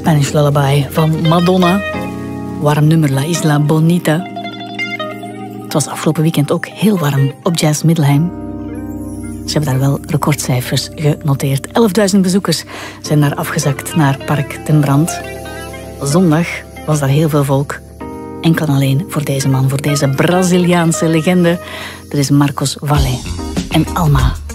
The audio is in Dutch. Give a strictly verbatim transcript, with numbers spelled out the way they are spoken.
Spanish Lullaby van Madonna. Warm nummer, La Isla Bonita. Het was afgelopen weekend ook heel warm op Jazz Middelheim. Ze hebben daar wel recordcijfers genoteerd. elfduizend bezoekers zijn daar afgezakt naar Park ten Brand. Zondag was daar heel veel volk. Enkel en alleen voor deze man, voor deze Braziliaanse legende. Dat is Marcos Valle en Alma